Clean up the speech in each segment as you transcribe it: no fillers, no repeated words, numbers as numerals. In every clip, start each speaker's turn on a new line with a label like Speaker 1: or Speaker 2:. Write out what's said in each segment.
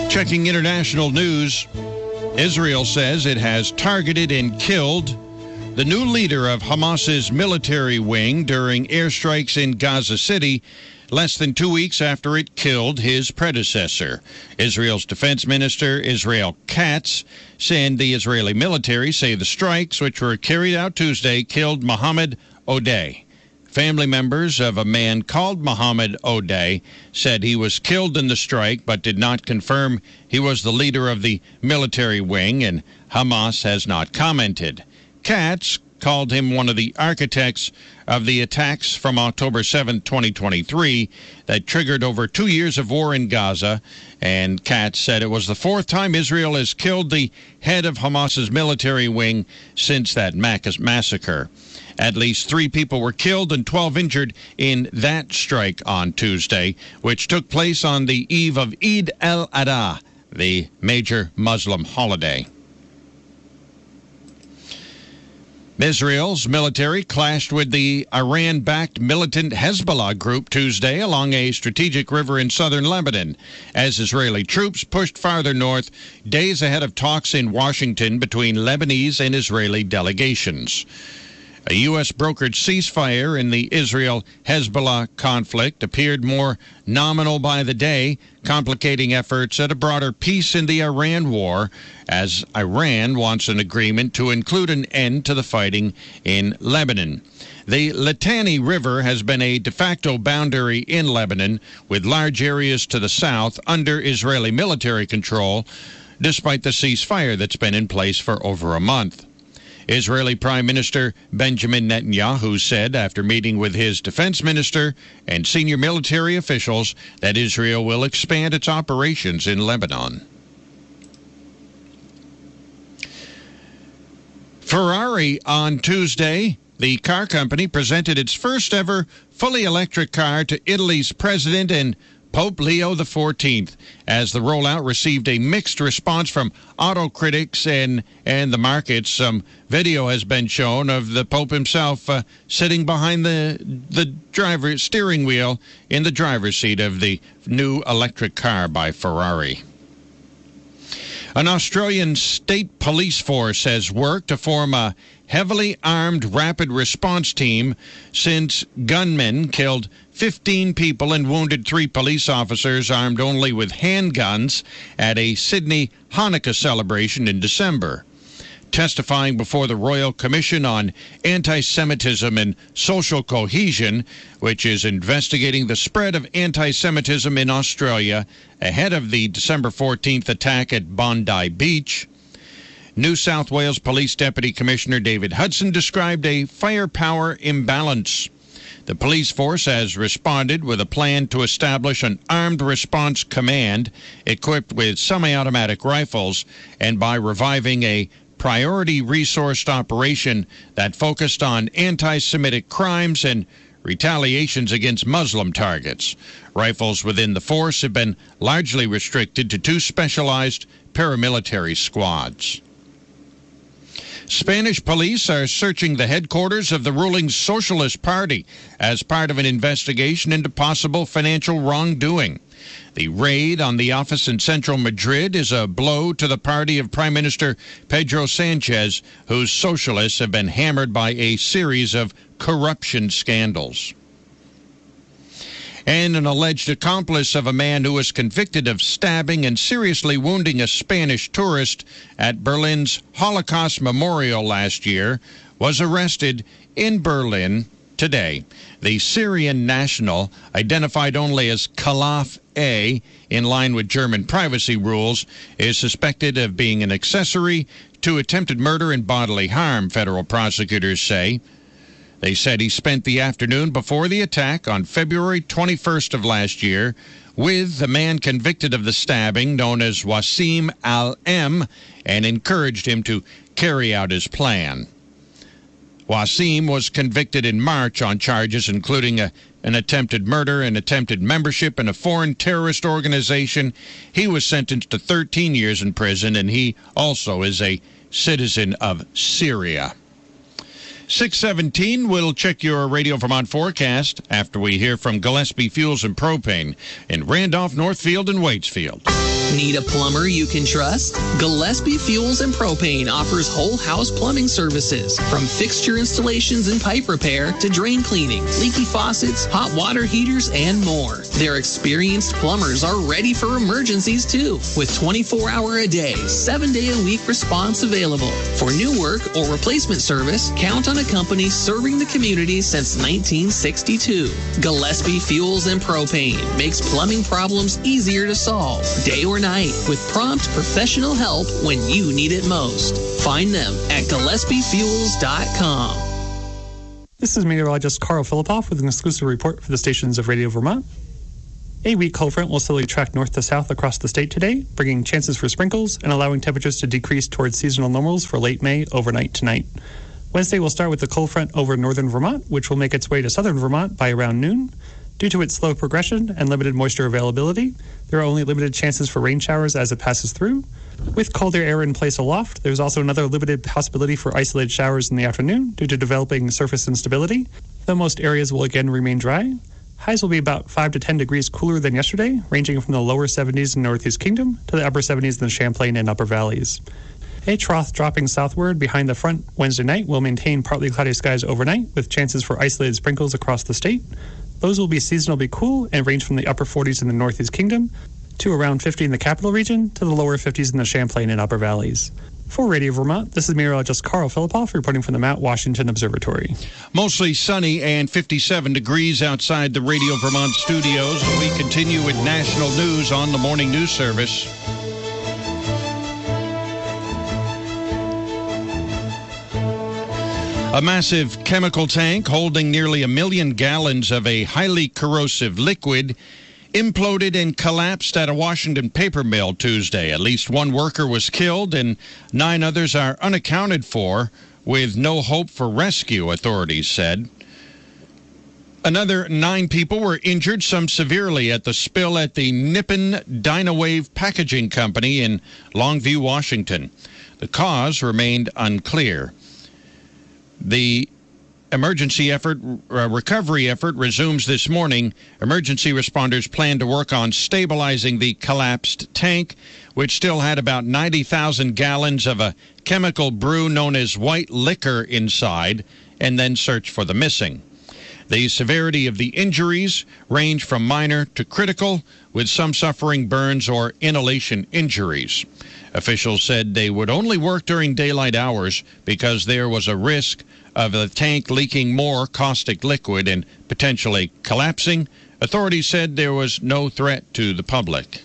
Speaker 1: Checking international news, Israel says it has targeted and killed the new leader of Hamas's military wing during airstrikes in Gaza City, less than 2 weeks after it killed his predecessor. Israel's defense minister, Israel Katz, said the Israeli military say the strikes, which were carried out Tuesday, killed Mohammed Odeh. Family members of a man called Mohammed Odeh said he was killed in the strike, but did not confirm he was the leader of the military wing, and Hamas has not commented. Katz called him one of the architects of the attacks from October 7, 2023, that triggered over 2 years of war in Gaza. And Katz said it was the fourth time Israel has killed the head of Hamas's military wing since that massacre. At least 3 people were killed and 12 injured in that strike on Tuesday, which took place on the eve of Eid al-Adha, the major Muslim holiday. Israel's military clashed with the Iran-backed militant Hezbollah group Tuesday along a strategic river in southern Lebanon, as Israeli troops pushed farther north, days ahead of talks in Washington between Lebanese and Israeli delegations. A U.S.-brokered ceasefire in the Israel-Hezbollah conflict appeared more nominal by the day, complicating efforts at a broader peace in the Iran war, as Iran wants an agreement to include an end to the fighting in Lebanon. The Litani River has been a de facto boundary in Lebanon, with large areas to the south under Israeli military control, despite the ceasefire that's been in place for over a month. Israeli Prime Minister Benjamin Netanyahu said after meeting with his defense minister and senior military officials that Israel will expand its operations in Lebanon. Ferrari on Tuesday, the car company presented its first ever fully electric car to Italy's president and Pope Leo XIV, as the rollout received a mixed response from auto critics and the markets. Some video has been shown of the Pope himself sitting behind the driver's steering wheel in the driver's seat of the new electric car by Ferrari. An Australian state police force has worked to form a heavily armed rapid response team since gunmen killed 15 people and wounded 3 police officers armed only with handguns at a Sydney Hanukkah celebration in December. Testifying before the Royal Commission on Anti-Semitism and Social Cohesion, which is investigating the spread of anti-Semitism in Australia ahead of the December 14th attack at Bondi Beach, New South Wales Police Deputy Commissioner David Hudson described a firepower imbalance. The police force has responded with a plan to establish an armed response command equipped with semi-automatic rifles, and by reviving a priority resourced operation that focused on anti-Semitic crimes and retaliations against Muslim targets. Rifles within the force have been largely restricted to 2 specialized paramilitary squads. Spanish police are searching the headquarters of the ruling Socialist Party as part of an investigation into possible financial wrongdoing. The raid on the office in central Madrid is a blow to the party of Prime Minister Pedro Sanchez, whose socialists have been hammered by a series of corruption scandals. And an alleged accomplice of a man who was convicted of stabbing and seriously wounding a Spanish tourist at Berlin's Holocaust Memorial last year was arrested in Berlin today. The Syrian national, identified only as Khalaf A, in line with German privacy rules, is suspected of being an accessory to attempted murder and bodily harm, federal prosecutors say. They said he spent the afternoon before the attack on February 21st of last year with the man convicted of the stabbing, known as Wassim Al-M, and encouraged him to carry out his plan. Wassim was convicted in March on charges including an attempted murder and attempted membership in a foreign terrorist organization. He was sentenced to 13 years in prison, and he also is a citizen of Syria. 6:17, we'll check your Radio Vermont forecast after we hear from Gillespie Fuels and Propane in Randolph, Northfield, and Waitsfield.
Speaker 2: Need a plumber you can trust? Gillespie Fuels and Propane offers whole house plumbing services, from fixture installations and pipe repair to drain cleaning, leaky faucets, hot water heaters, and more. Their experienced plumbers are ready for emergencies too, with 24-hour-a-day, 7-day-a-week response available. For new work or replacement service, count on a company serving the community since 1962. Gillespie Fuels and Propane makes plumbing problems easier to solve, day or night, with prompt professional help when you need it most. Find them at GillespieFuels.com.
Speaker 3: This is meteorologist Carl Filipoff with an exclusive report for the stations of Radio Vermont. A weak cold front will slowly track north to south across the state today, bringing chances for sprinkles and allowing temperatures to decrease towards seasonal normals for late May overnight tonight. Wednesday will start with the cold front over northern Vermont, which will make its way to southern Vermont by around noon. Due to its slow progression and limited moisture availability, there are only limited chances for rain showers as it passes through. With colder air in place aloft, there's also another limited possibility for isolated showers in the afternoon due to developing surface instability, though most areas will again remain dry. Highs will be about 5 to 10 degrees cooler than yesterday, ranging from the lower 70s in Northeast Kingdom to the upper 70s in the Champlain and Upper Valleys. A trough dropping southward behind the front Wednesday night will maintain partly cloudy skies overnight, with chances for isolated sprinkles across the state. Those will be seasonably cool and range from the upper 40s in the Northeast Kingdom to around 50 in the capital region to the lower 50s in the Champlain and Upper Valleys. For Radio Vermont, this is meteorologist Carl Filipoff reporting from the Mount Washington Observatory.
Speaker 1: Mostly sunny and 57 degrees outside the Radio Vermont studios. We continue with national news on the morning news service. A massive chemical tank holding nearly 1 million gallons of a highly corrosive liquid imploded and collapsed at a Washington paper mill Tuesday. At least one worker was killed and 9 others are unaccounted for, with no hope for rescue, authorities said. Another 9 people were injured, some severely, at the spill at the Nippon Dynawave Packaging Company in Longview, Washington. The cause remained unclear. The recovery effort resumes this morning. Emergency responders plan to work on stabilizing the collapsed tank, which still had about 90,000 gallons of a chemical brew known as white liquor inside, and then search for the missing. The severity of the injuries range from minor to critical, with some suffering burns or inhalation injuries. Officials said they would only work during daylight hours because there was a risk of the tank leaking more caustic liquid and potentially collapsing. Authorities said there was no threat to the public.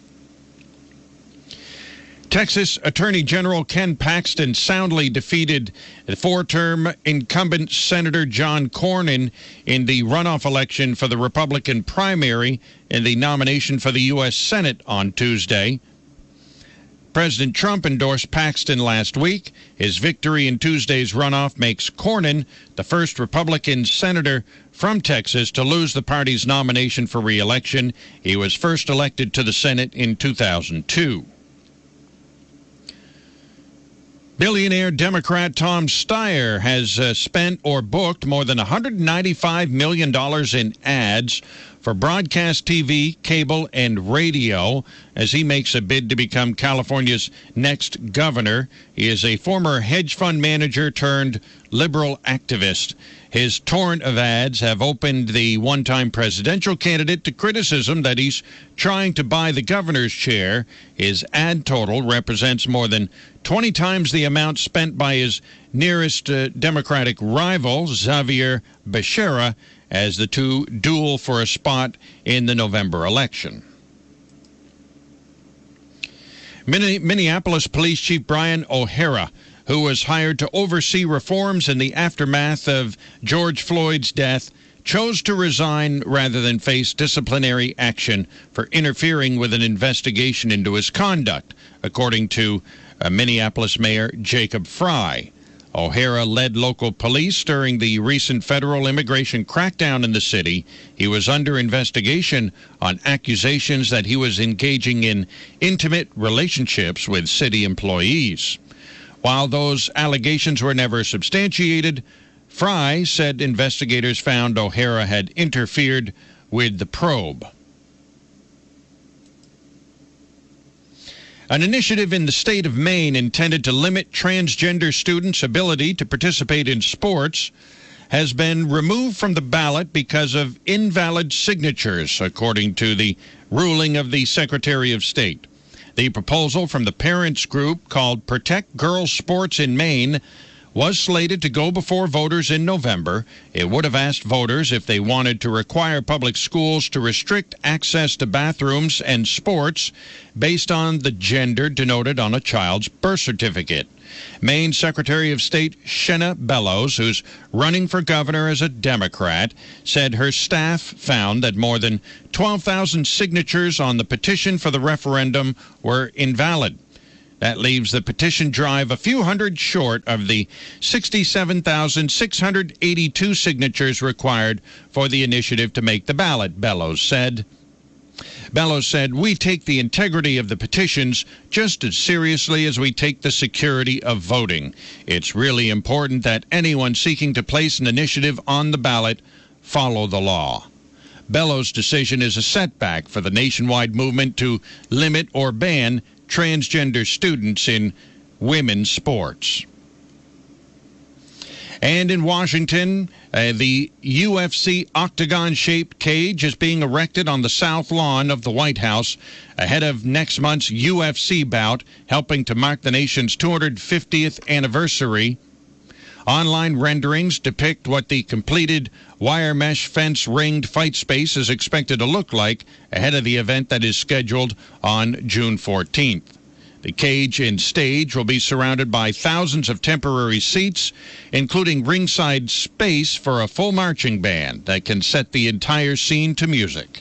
Speaker 1: Texas Attorney General Ken Paxton soundly defeated 4-term incumbent Senator John Cornyn in the runoff election for the Republican primary in the nomination for the U.S. Senate on Tuesday. President Trump endorsed Paxton last week. His victory in Tuesday's runoff makes Cornyn the first Republican senator from Texas to lose the party's nomination for re-election. He was first elected to the Senate in 2002. Billionaire Democrat Tom Steyer has spent or booked more than $195 million in ads for broadcast TV, cable, and radio as he makes a bid to become California's next governor. He is a former hedge fund manager turned liberal activist. His torrent of ads have opened the one-time presidential candidate to criticism that he's trying to buy the governor's chair. His ad total represents more than 20 times the amount spent by his nearest Democratic rival, Xavier Becerra, as the two duel for a spot in the November election. Minneapolis Police Chief Brian O'Hara, who was hired to oversee reforms in the aftermath of George Floyd's death, chose to resign rather than face disciplinary action for interfering with an investigation into his conduct, according to Minneapolis Mayor Jacob Frey. O'Hara led local police during the recent federal immigration crackdown in the city. He was under investigation on accusations that he was engaging in intimate relationships with city employees. While those allegations were never substantiated, Frey said investigators found O'Hara had interfered with the probe. An initiative in the state of Maine intended to limit transgender students' ability to participate in sports has been removed from the ballot because of invalid signatures, according to the ruling of the Secretary of State. The proposal from the parents group called Protect Girls Sports in Maine was slated to go before voters in November. It would have asked voters if they wanted to require public schools to restrict access to bathrooms and sports based on the gender denoted on a child's birth certificate. Maine Secretary of State Shenna Bellows, who's running for governor as a Democrat, said her staff found that more than 12,000 signatures on the petition for the referendum were invalid. That leaves the petition drive a few hundred short of the 67,682 signatures required for the initiative to make the ballot, Bellows said. Bellows said, "We take the integrity of the petitions just as seriously as we take the security of voting. It's really important that anyone seeking to place an initiative on the ballot follow the law." Bellows' decision is a setback for the nationwide movement to limit or ban transgender students in women's sports. And in Washington, the UFC octagon-shaped cage is being erected on the south lawn of the White House ahead of next month's UFC bout, helping to mark the nation's 250th anniversary. Online renderings depict what the completed wire mesh fence ringed fight space is expected to look like ahead of the event that is scheduled on June 14th. The cage and stage will be surrounded by thousands of temporary seats, including ringside space for a full marching band that can set the entire scene to music.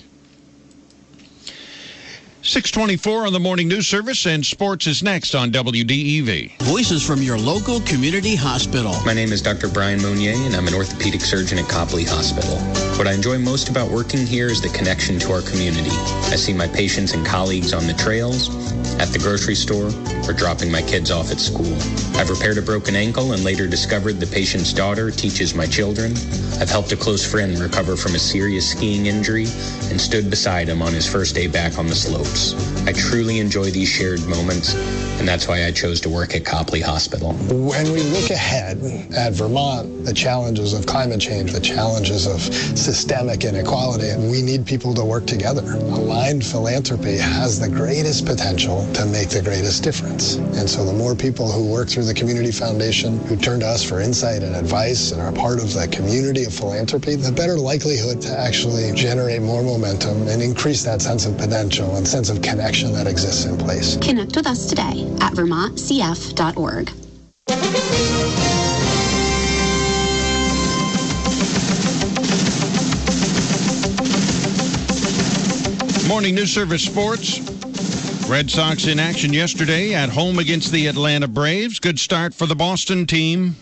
Speaker 1: 6:24 on the morning news service, and sports is next on WDEV.
Speaker 4: Voices from your local community hospital.
Speaker 5: My name is Dr. Brian Monnier, and I'm an orthopedic surgeon at Copley Hospital. What I enjoy most about working here is the connection to our community. I see my patients and colleagues on the trails, at the grocery store, or dropping my kids off at school. I've repaired a broken ankle and later discovered the patient's daughter teaches my children. I've helped a close friend recover from a serious skiing injury and stood beside him on his first day back on the slopes. I truly enjoy these shared moments, and that's why I chose to work at Copley Hospital.
Speaker 6: When we look ahead at Vermont, the challenges of climate change, the challenges of systemic inequality, we need people to work together. Aligned philanthropy has the greatest potential to make the greatest difference. And so the more people who work through the Community Foundation, who turn to us for insight and advice and are part of the community of philanthropy, the better likelihood to actually generate more momentum and increase that sense of potential and sense of connection that exists in place.
Speaker 7: Connect with us today at vermontcf.org.
Speaker 1: Morning News Service Sports. Red Sox in action yesterday at home against the Atlanta Braves. Good start for the Boston team.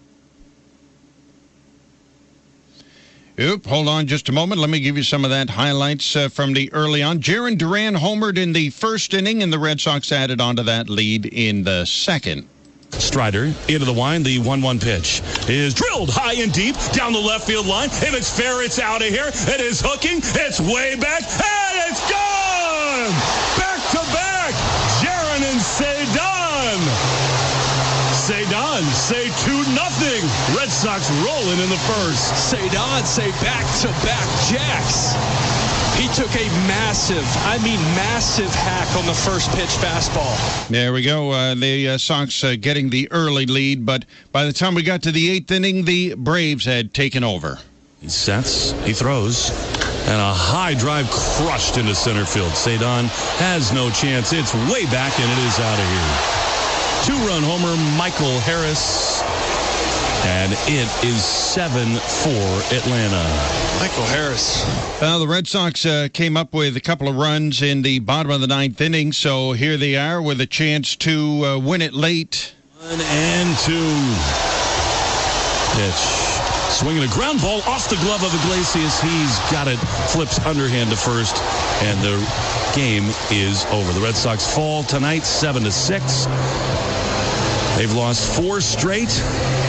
Speaker 1: Hold on just a moment. Let me give you some of that highlights from the early on. Jarren Duran homered in the first inning, and the Red Sox added on to that lead in the second.
Speaker 8: Strider into the wind. The 1-1 pitch is drilled high and deep down the left field line. If it's fair, it's out of here. It is hooking. It's way back, and it's gone! Back to back, Jarren and Cedon. Cedon say 2-0. Red Sox rolling in the first.
Speaker 9: Cedon say back-to-back jacks. He took a massive hack on the first pitch fastball.
Speaker 1: There we go. The Sox getting the early lead, but by the time we got to the eighth inning, the Braves had taken over.
Speaker 8: He sets, he throws, and a high drive crushed into center field. Cedon has no chance. It's way back, and it is out of here. 2-run homer, Michael Harris. And it is 7-4 Atlanta.
Speaker 9: Michael Harris.
Speaker 1: Well, the Red Sox came up with a couple of runs in the bottom of the ninth inning, so here they are with a chance to win it late.
Speaker 8: 1-2. Pitch. Swinging a ground ball off the glove of Iglesias. He's got it. Flips underhand to first, and the game is over. The Red Sox fall tonight 7-6. They've lost 4 straight.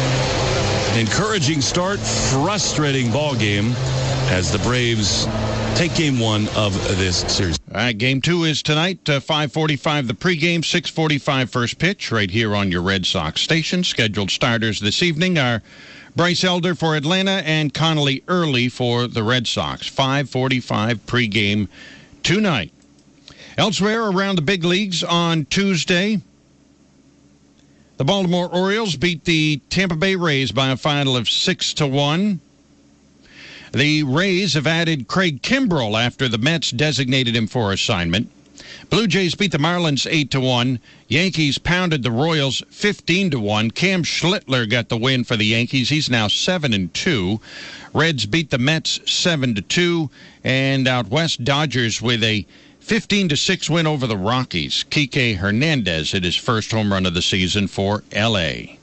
Speaker 8: Encouraging start, frustrating ball game as the Braves take game one of this series.
Speaker 1: All right, game two is tonight, 5:45 the pregame, 6:45 first pitch, right here on your Red Sox station. Scheduled starters this evening are Bryce Elder for Atlanta and Connolly Early for the Red Sox. 5:45 pregame tonight. Elsewhere around the big leagues on Tuesday, the Baltimore Orioles beat the Tampa Bay Rays by a final of 6-1. The Rays have added Craig Kimbrell after the Mets designated him for assignment. Blue Jays beat the Marlins 8-1. Yankees pounded the Royals 15-1. Cam Schlittler got the win for the Yankees. He's now 7-2. Reds beat the Mets 7-2. And out west, Dodgers with a 15-6 win over the Rockies. Kike Hernandez hit his first home run of the season for L.A.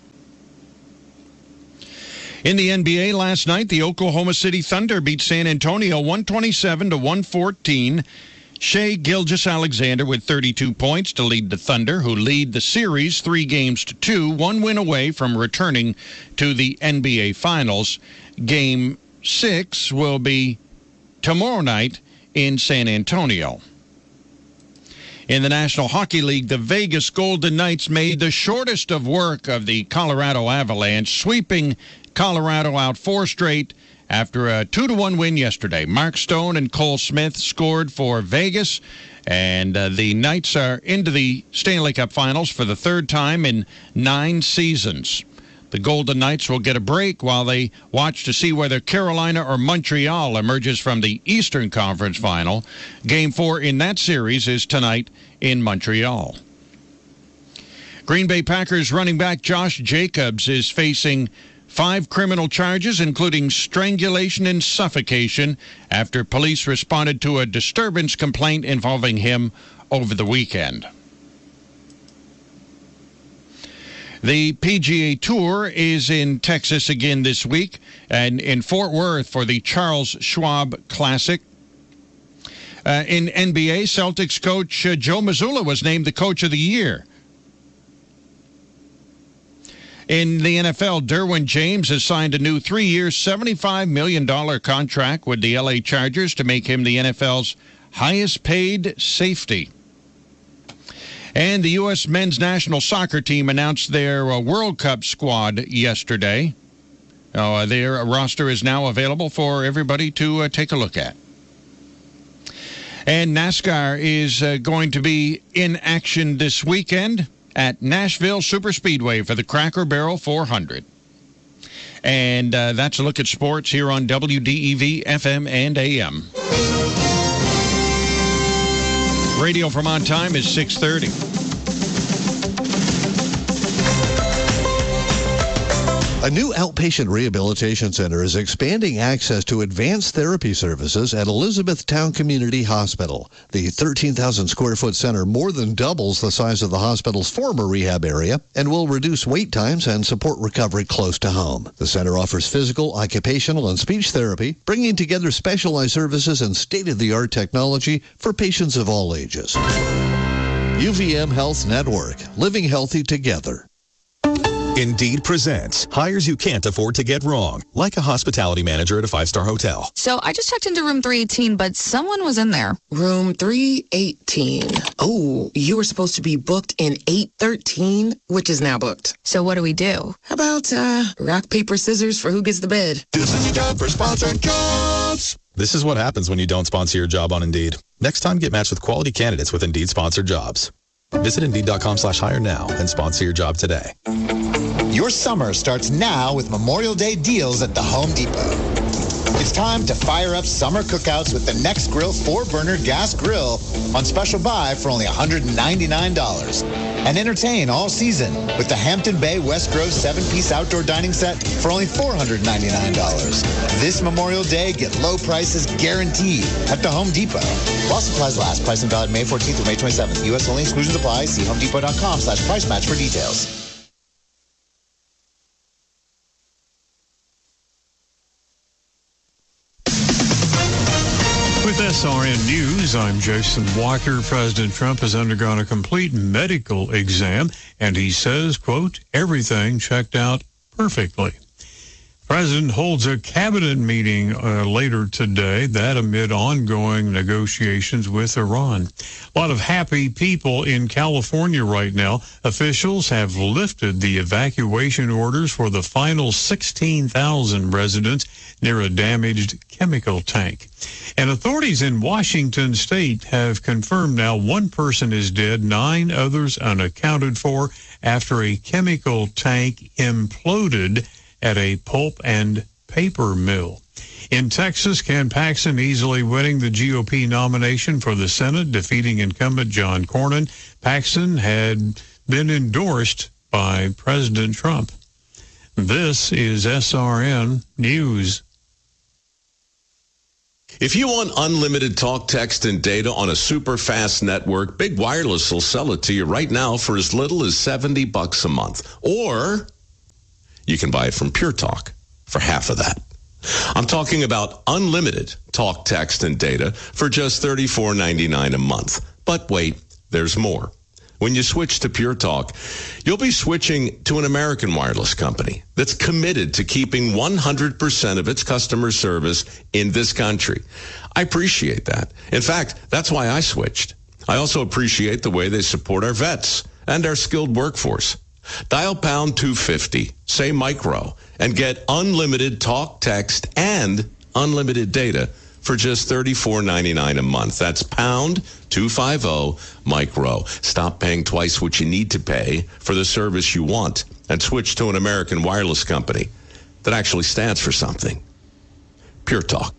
Speaker 1: In the NBA last night, the Oklahoma City Thunder beat San Antonio 127-114. Shai Gilgeous-Alexander with 32 points to lead the Thunder, who lead the series 3-2, one win away from returning to the NBA Finals. Game 6 will be tomorrow night in San Antonio. In the National Hockey League, the Vegas Golden Knights made the shortest of work of the Colorado Avalanche, sweeping Colorado out 4 straight after a 2-1 win yesterday. Mark Stone and Cole Smith scored for Vegas, and the Knights are into the Stanley Cup Finals for the third time in 9 seasons. The Golden Knights will get a break while they watch to see whether Carolina or Montreal emerges from the Eastern Conference Final. Game 4 in that series is tonight in Montreal. Green Bay Packers running back Josh Jacobs is facing 5 criminal charges, including strangulation and suffocation, after police responded to a disturbance complaint involving him over the weekend. The PGA Tour is in Texas again this week and in Fort Worth for the Charles Schwab Classic. In NBA, Celtics coach Joe Mazzulla was named the Coach of the Year. In the NFL, Derwin James has signed a new 3-year, $75 million contract with the LA Chargers to make him the NFL's highest-paid safety. And the U.S. men's national soccer team announced their World Cup squad yesterday. Their roster is now available for everybody to take a look at. And NASCAR is going to be in action this weekend at Nashville Superspeedway for the Cracker Barrel 400. And that's a look at sports here on WDEV FM and AM. Radio Vermont time is 6:30.
Speaker 10: A new outpatient rehabilitation center is expanding access to advanced therapy services at Elizabethtown Community Hospital. The 13,000 square foot center more than doubles the size of the hospital's former rehab area and will reduce wait times and support recovery close to home. The center offers physical, occupational, and speech therapy, bringing together specialized services and state-of-the-art technology for patients of all ages. UVM Health Network, living healthy together.
Speaker 11: Indeed presents hires you can't afford to get wrong, like a hospitality manager at a 5-star hotel.
Speaker 12: So I just checked into room 318, but someone was in there.
Speaker 13: Room 318. Oh, you were supposed to be booked in 813, which is now booked.
Speaker 12: So what do we do?
Speaker 13: How about rock, paper, scissors for who gets the bed?
Speaker 11: This is your job for sponsored jobs. This is what happens when you don't sponsor your job on Indeed. Next time, get matched with quality candidates with Indeed sponsored jobs. Visit Indeed.com/hire now and sponsor your job today.
Speaker 14: Your summer starts now with Memorial Day deals at the Home Depot. It's time to fire up summer cookouts with the Next Grill 4-burner gas grill on special buy for only $199. And entertain all season with the Hampton Bay West Grove 7-piece outdoor dining set for only $499. This Memorial Day, get low prices guaranteed at the Home Depot. While supplies last, pricing valid May 14th through May 27th. U.S. only, exclusions apply. See homedepot.com/price match for details.
Speaker 15: With SRN News, I'm Jason Walker. President Trump has undergone a complete medical exam, and he says, quote, everything checked out perfectly. President holds a cabinet meeting later today, that amid ongoing negotiations with Iran. A lot of happy people in California right now. Officials have lifted the evacuation orders for the final 16,000 residents near a damaged chemical tank. And authorities in Washington state have confirmed now one person is dead, 9 others unaccounted for after a chemical tank imploded at a pulp and paper mill. In Texas, Ken Paxton easily winning the GOP nomination for the Senate, defeating incumbent John Cornyn. Paxton had been endorsed by President Trump. This is SRN News.
Speaker 16: If you want unlimited talk, text, and data on a super fast network, Big Wireless will sell it to you right now for as little as $70 a month. Or you can buy it from Pure Talk for half of that. I'm talking about unlimited talk, text, and data for just $34.99 a month. But wait, there's more. When you switch to Pure Talk, you'll be switching to an American wireless company that's committed to keeping 100% of its customer service in this country. I appreciate that. In fact, that's why I switched. I also appreciate the way they support our vets and our skilled workforce. Dial pound 250, say micro, and get unlimited talk, text, and unlimited data for just $34.99 a month. That's pound 250 micro. Stop paying twice what you need to pay for the service you want and switch to an American wireless company that actually stands for something. Pure Talk.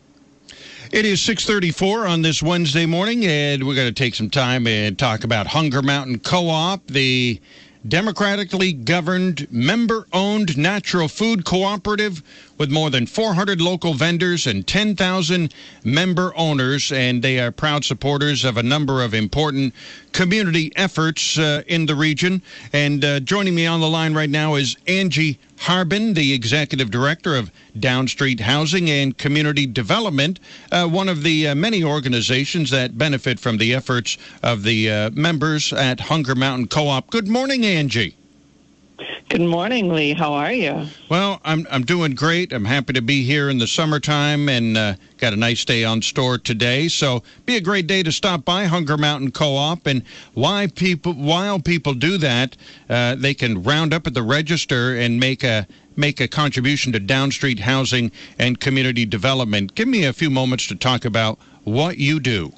Speaker 1: It is 6:34 on this Wednesday morning, and we're going to take some time and talk about Hunger Mountain Co-op, the democratically governed, member-owned natural food cooperative with more than 400 local vendors and 10,000 member owners, and they are proud supporters of a number of important community efforts in the region. And joining me on the line right now is Angie Harbin, the Executive Director of Downstreet Housing and Community Development, one of the many organizations that benefit from the efforts of the members at Hunger Mountain Co-op. Good morning, Angie.
Speaker 17: Good morning, Lee. How are you?
Speaker 1: Well, I'm doing great. I'm happy to be here in the summertime and got a nice day on store today. So be a great day to stop by Hunger Mountain Co-op. And while people do that, they can round up at the register and make a contribution to Downstreet Housing and Community Development. Give me a few moments to talk about what you do.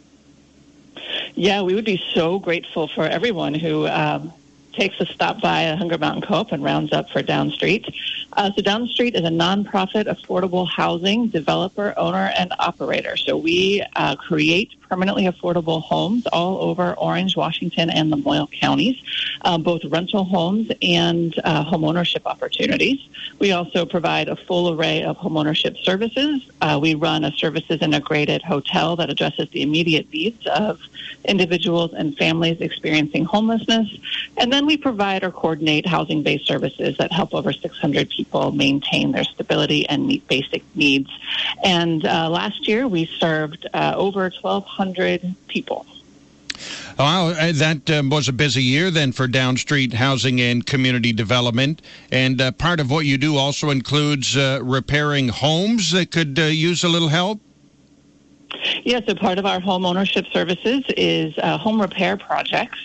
Speaker 17: Yeah, we would be so grateful for everyone who takes a stop by Hunger Mountain Co-op and rounds up for Downstreet. So Downstreet is a nonprofit affordable housing developer, owner, and operator. So we create permanently affordable homes all over Orange, Washington, and the Moyle counties, both rental homes and home ownership opportunities. We also provide a full array of home ownership services. We run a services integrated hotel that addresses the immediate needs of individuals and families experiencing homelessness. And then we provide or coordinate housing-based services that help over 600 people maintain their stability and meet basic needs. And last year, we served over 1,200 people.
Speaker 1: Wow, that was a busy year then for Downstreet Housing and Community Development. And part of what you do also includes repairing homes that could use a little help?
Speaker 17: Yeah, so part of our home ownership services is home repair projects.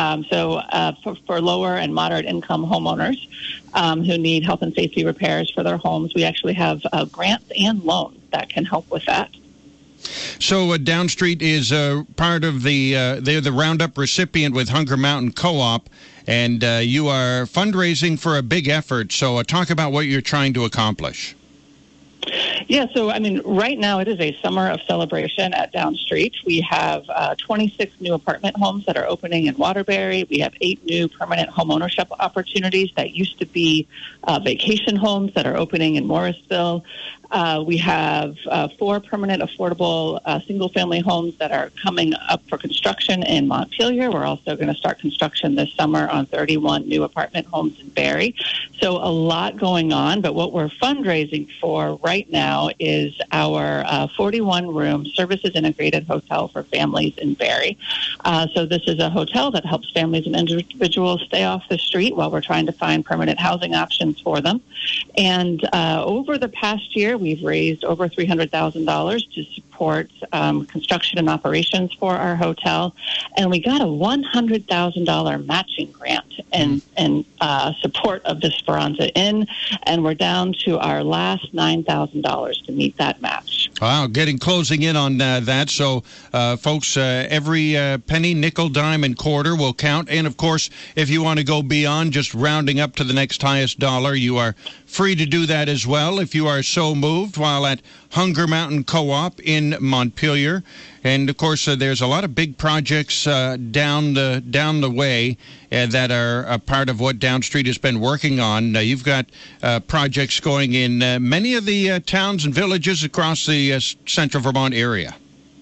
Speaker 17: For lower and moderate income homeowners who need health and safety repairs for their homes, we actually have grants and loans that can help with that.
Speaker 1: So Downstreet is part of they're the Roundup recipient with Hunger Mountain Co-op, and you are fundraising for a big effort. So talk about what you're trying to accomplish.
Speaker 17: Yeah, so, right now it is a summer of celebration at Downstreet. We have 26 new apartment homes that are opening in Waterbury. We have 8 new permanent home ownership opportunities that used to be vacation homes that are opening in Morrisville. We have 4 permanent affordable single-family homes that are coming up for construction in Montpelier. We're also going to start construction this summer on 31 new apartment homes in Barrie. So a lot going on, but what we're fundraising for right now is our 41-room services integrated hotel for families in Barrie. So this is a hotel that helps families and individuals stay off the street while we're trying to find permanent housing options for them. And over the past year, we've raised over $300,000 to support construction and operations for our hotel. And we got a $100,000 matching grant in support of the Speranza Inn. And we're down to our last $9,000 to meet that match.
Speaker 1: Wow, closing in on that. So, folks, every penny, nickel, dime, and quarter will count. And, of course, if you want to go beyond just rounding up to the next highest dollar, you are free to do that as well if you are so moved while at Hunger Mountain Co-op in Montpelier. And, of course, there's a lot of big projects down the way that are a part of what Downstreet has been working on. You've got projects going in many of the towns and villages across the central Vermont area.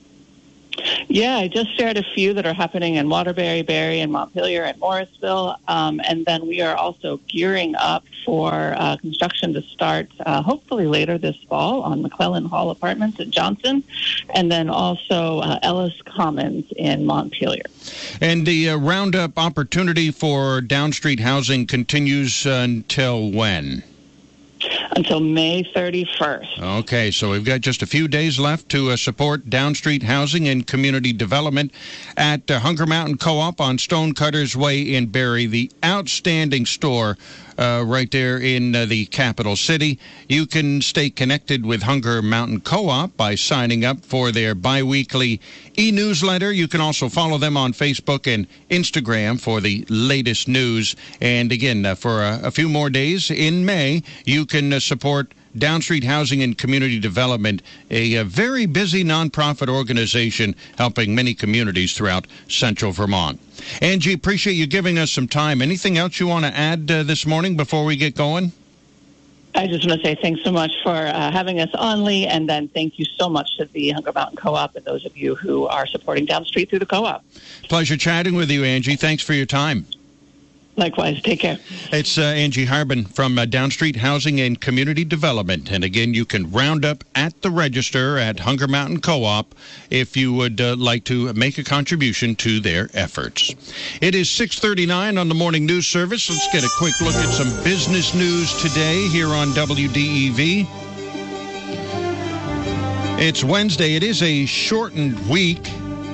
Speaker 17: Yeah, I just shared a few that are happening in Waterbury, Barrie, and Montpelier, and Morrisville. And then we are also gearing up for construction to start hopefully later this fall on McClellan Hall Apartments at Johnson, and then also Ellis Commons in Montpelier. And
Speaker 1: the roundup opportunity for Downstreet Housing continues until when?
Speaker 17: Until May 31st.
Speaker 1: Okay, so we've got just a few days left to support Downstreet Housing and Community Development at Hunger Mountain Co-op on Stonecutters Way in Barrie, the outstanding store right there in the capital city. You can stay connected with Hunger Mountain Co-op by signing up for their biweekly e-newsletter. You can also follow them on Facebook and Instagram for the latest news. And again, for a few more days in May, you can support Downstreet Housing and Community Development, a very busy nonprofit organization helping many communities throughout central Vermont. Angie, appreciate you giving us some time. Anything else you want to add this morning before we get going?
Speaker 17: I just want to say thanks so much for having us on, Lee, and then thank you so much to the Hunger Mountain Co-op and those of you who are supporting Downstreet through the co-op.
Speaker 1: Pleasure chatting with you, Angie. Thanks for your time.
Speaker 17: Likewise. Take care.
Speaker 1: It's Angie Harbin from Downstreet Housing and Community Development. And again, you can round up at the register at Hunger Mountain Co-op if you would like to make a contribution to their efforts. It is 6:39 on the morning news service. Let's get a quick look at some business news today here on WDEV. It's Wednesday. It is a shortened week.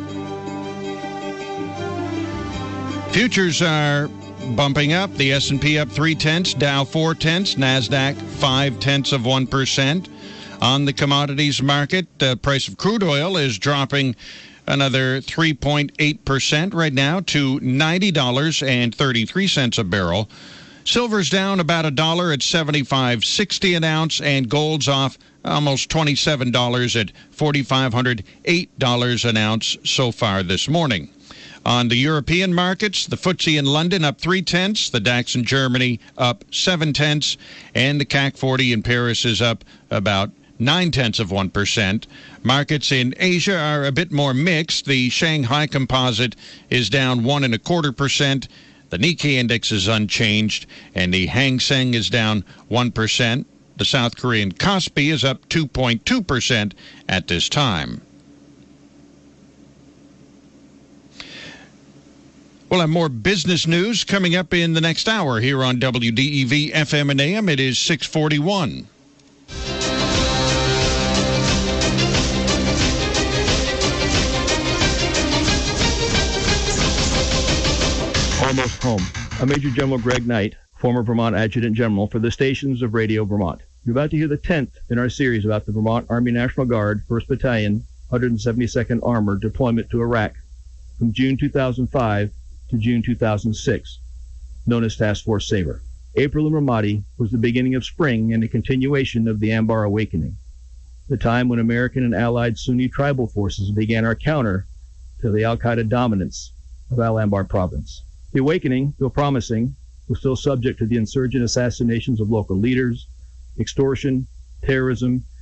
Speaker 1: Futures are bumping up. The S&P up 0.3, Dow 0.4, NASDAQ 0.5%. On the commodities market, the price of crude oil is dropping another 3.8% right now to $90.33 a barrel. Silver's down about $1 at $75.60 an ounce, and gold's off almost $27 at $4,508 an ounce so far this morning. On the European markets, the FTSE in London up 0.3, the DAX in Germany up 0.7, and the CAC 40 in Paris is up about 0.9%. Markets in Asia are a bit more mixed. The Shanghai Composite is down 1.25%. The Nikkei index is unchanged, and the Hang Seng is down 1%. The South Korean Kospi is up 2.2% at this time. We'll have more business news coming up in the next hour here on WDEV FM and AM. It is 6:41.
Speaker 18: Almost home. I'm Major General Greg Knight, former Vermont Adjutant General for the stations of Radio Vermont. You're about to hear the 10th in our series about the Vermont Army National Guard, 1st Battalion, 172nd Armored deployment to Iraq from June 2005 to June 2006, known as Task Force Sabre. April in Ramadi was the beginning of spring and a continuation of the Anbar Awakening, the time when American and allied Sunni tribal forces began our counter to the al-Qaeda dominance of Al-Anbar province. The awakening, though promising, was still subject to the insurgent assassinations of local leaders, extortion, terrorism,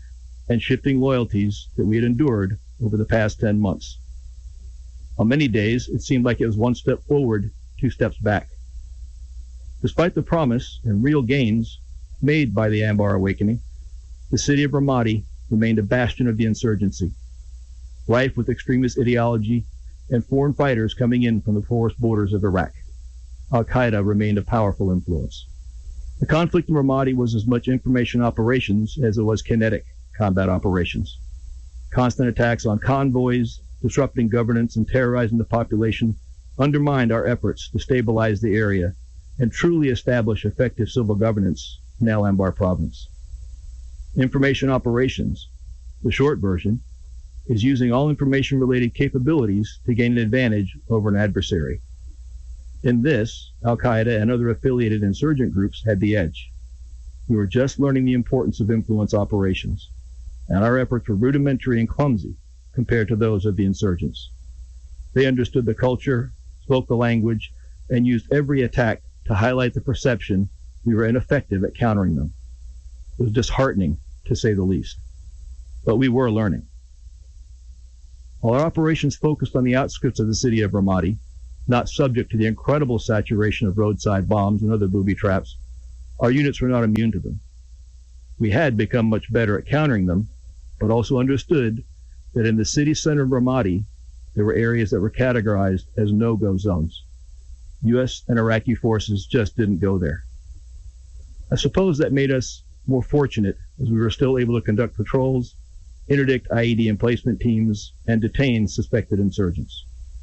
Speaker 18: and shifting loyalties that we had endured over the past 10 months. On many days, it seemed like it was one step forward, 2 steps back. Despite the promise and real gains made by the Anbar Awakening, the city of Ramadi remained a bastion of the insurgency, rife with extremist ideology and foreign fighters coming in from the porous borders of Iraq. Al-Qaeda remained a powerful influence. The conflict in Ramadi was as much information operations as it was kinetic combat operations. Constant attacks on convoys, disrupting governance and terrorizing the population undermined our efforts to stabilize the area and truly establish effective civil governance in Al Anbar province. Information operations, the short version, is using all information-related capabilities to gain an advantage over an adversary. In this, Al-Qaeda and other affiliated insurgent groups had the edge. We were just learning the importance of influence operations, and our efforts were rudimentary and clumsy compared to those of the insurgents. They understood the culture, spoke the language, and used every attack to highlight the perception we were ineffective at countering them. It was disheartening, to say the least. But we were learning. While our operations focused on the outskirts of the city of Ramadi, not subject to the incredible saturation of roadside bombs and other booby traps, our units were not immune to them. We had become much better at countering them, but also understood that in the city center of Ramadi, there were areas that were categorized as no-go zones. U.S. and Iraqi forces just didn't go there. I suppose that made us more fortunate as we were still able to conduct patrols, interdict IED emplacement teams, and detain suspected insurgents.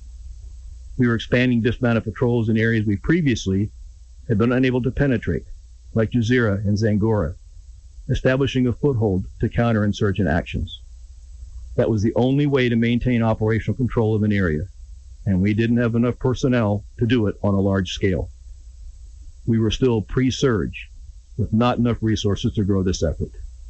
Speaker 18: We were expanding dismounted patrols in areas we previously had been unable to penetrate, like Jazeera and Zangora, establishing a foothold to counter insurgent actions. That was the only way to maintain operational control of an area, and we didn't have enough personnel to do it on a large scale. We were still pre-surge, with not enough resources to grow this effort.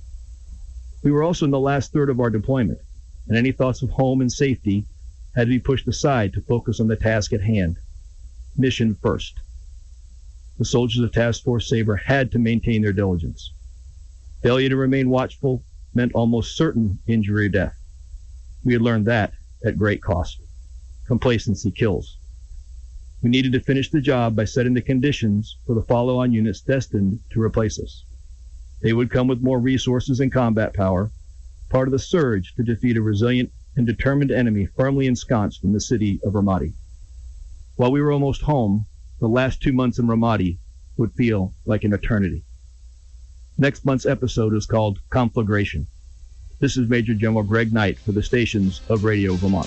Speaker 18: We were also in the last third of our deployment, and any thoughts of home and safety had to be pushed aside to focus on the task at hand. Mission first. The soldiers of Task Force Sabre had to maintain their diligence. Failure to remain watchful meant almost certain injury or death. We had learned that at great cost. Complacency kills. We needed to finish the job by setting the conditions for the follow-on units destined to replace us. They would come with more resources and combat power, part of the surge to defeat a resilient and determined enemy firmly ensconced in the city of Ramadi. While we were almost home, the last 2 months in Ramadi would feel like an eternity. Next month's episode is called Conflagration. This is Major General Greg Knight for the stations of Radio Vermont.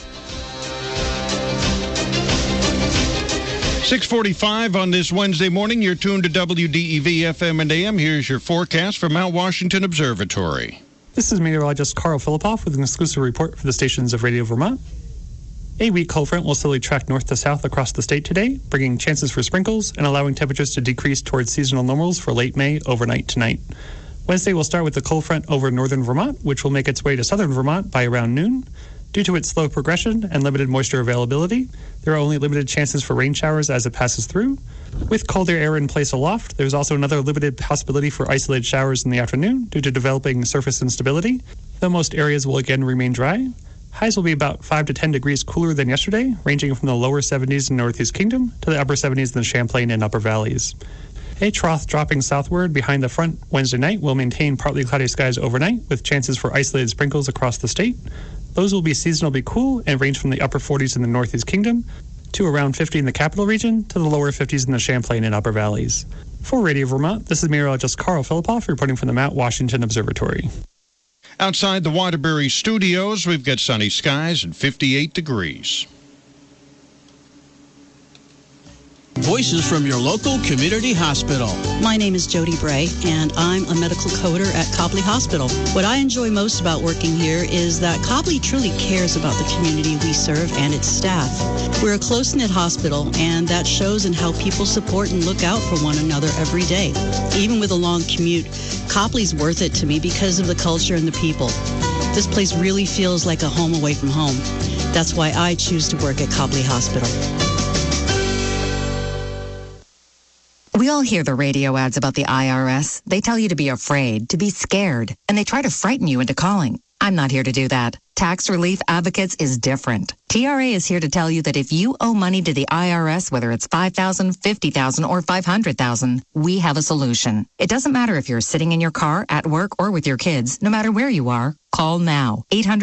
Speaker 1: 6:45 on this Wednesday morning. You're tuned to WDEV FM and AM. Here's your forecast from Mount Washington Observatory.
Speaker 3: This is meteorologist Carl Filipoff with an exclusive report for the stations of Radio Vermont. A weak cold front will slowly track north to south across the state today, bringing chances for sprinkles and allowing temperatures to decrease towards seasonal normals for late May overnight tonight. Wednesday will start with the cold front over northern Vermont, which will make its way to southern Vermont by around noon. Due to its slow progression and limited moisture availability, there are only limited chances for rain showers as it passes through. With colder air in place aloft, there's also another limited possibility for isolated showers in the afternoon due to developing surface instability, though most areas will again remain dry. Highs will be about 5 to 10 degrees cooler than yesterday, ranging from the lower 70s in the Northeast Kingdom to the upper 70s in the Champlain and Upper Valleys. A trough dropping southward behind the front Wednesday night will maintain partly cloudy skies overnight with chances for isolated sprinkles across the state. Those will be seasonably cool and range from the upper 40s in the Northeast Kingdom to around 50 in the capital region to the lower 50s in the Champlain and Upper Valleys. For Radio Vermont, this is meteorologist Carl Filipoff reporting from the Mount Washington Observatory.
Speaker 1: Outside the Waterbury studios, we've got sunny skies and 58 degrees.
Speaker 4: Voices from your local community hospital.
Speaker 19: My name is Jody Bray, and I'm a medical coder at Copley Hospital. What I enjoy most about working here is that Copley truly cares about the community we serve and its staff. We're a close-knit hospital, and that shows in how people support and look out for one another every day. Even with a long commute, Copley's worth it to me because of the culture and the people. This place really feels like a home away from home. That's why I choose to work at Copley Hospital.
Speaker 20: We all hear the radio ads about the IRS. They tell you to be afraid, to be scared, and they try to frighten you into calling. I'm not here to do that. Tax Relief Advocates is different. TRA is here to tell you that if you owe money to the IRS, whether it's $5,000, $50,000, or $500,000, we have a solution. It doesn't matter if you're sitting in your car, at work, or with your kids. No matter where you are, call now.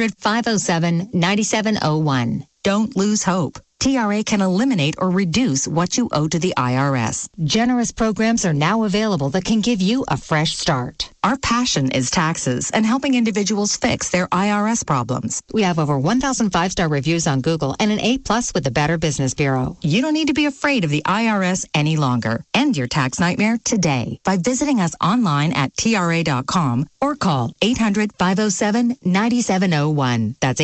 Speaker 20: 800-507-9701. Don't lose hope. TRA can eliminate or reduce what you owe to the IRS. Generous programs are now available that can give you a fresh start. Our passion is taxes and helping individuals fix their IRS problems. We have over 1,000 5-star reviews on Google and an A+ with the Better Business Bureau. You don't need to be afraid of the IRS any longer. End your tax nightmare today by visiting us online at TRA.com or call 800-507-9701. That's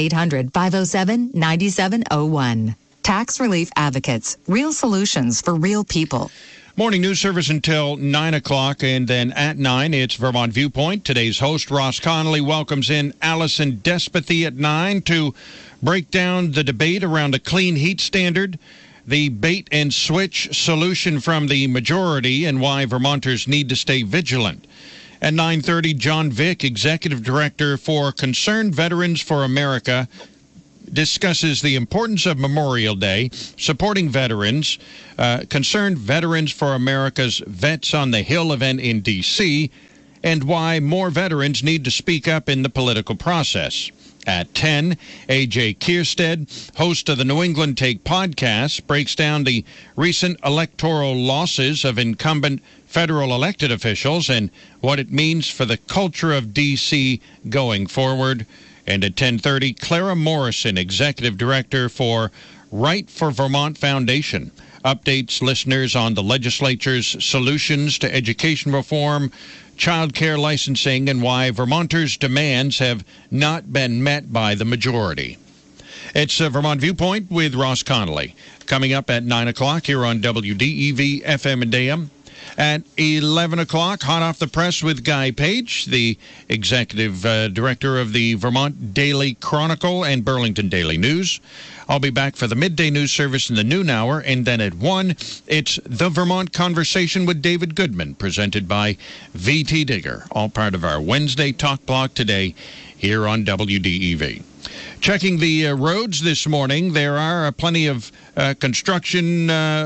Speaker 20: 800-507-9701. Tax Relief Advocates, real solutions for real people.
Speaker 1: Morning news service until 9 o'clock, and then at 9, it's Vermont Viewpoint. Today's host, Ross Connolly, welcomes in Allison Despathy at 9 to break down the debate around a clean heat standard, the bait and switch solution from the majority, and why Vermonters need to stay vigilant. At 9:30, John Vick, Executive Director for Concerned Veterans for America, discusses the importance of Memorial Day, supporting veterans, Concerned Veterans for America's Vets on the Hill event in D.C., and why more veterans need to speak up in the political process. At 10, A.J. Kierstead, host of the New England Take podcast, breaks down the recent electoral losses of incumbent federal elected officials and what it means for the culture of D.C. going forward. And at 10:30, Clara Morrison, Executive Director for Right for Vermont Foundation, updates listeners on the legislature's solutions to education reform, child care licensing, and why Vermonters' demands have not been met by the majority. It's Vermont Viewpoint with Ross Connolly. Coming up at 9 o'clock here on WDEV FM and AM. At 11 o'clock, hot off the press with Guy Page, the Executive Director of the Vermont Daily Chronicle and Burlington Daily News. I'll be back for the midday news service in the noon hour, and then at 1, it's The Vermont Conversation with David Goodman, presented by VT Digger, all part of our Wednesday Talk Block today here on WDEV. Checking the roads this morning, there are plenty of construction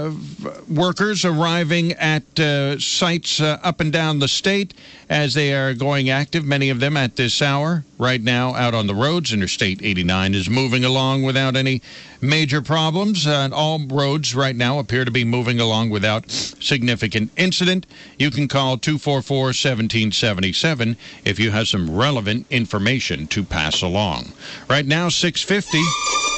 Speaker 1: workers arriving at sites up and down the state as they are going active, many of them at this hour. Right now, out on the roads, Interstate 89 is moving along without any major problems. All roads right now appear to be moving along without significant incident. You can call 244-1777 if you have some relevant information to pass along. Right now, 6:50.